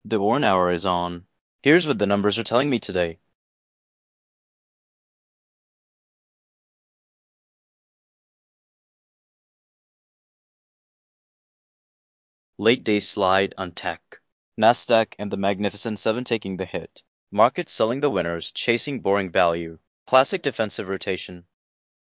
The Warren Hour is on. Here's what the numbers are telling me today. Late day slide on tech. Nasdaq and the Magnificent Seven taking the hit. Markets selling the winners, chasing boring value. Classic defensive rotation.